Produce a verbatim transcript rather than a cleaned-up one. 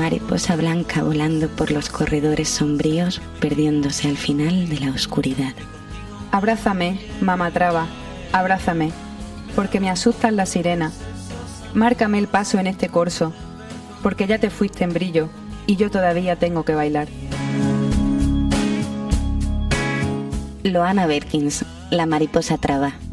mariposa blanca volando por los corredores sombríos, perdiéndose al final de la oscuridad. Abrázame, mamatraba, abrázame, porque me asustan las sirenas. Márcame el paso en este corso, porque ya te fuiste en brillo y yo todavía tengo que bailar. Loana Berkins, La mariposa traba.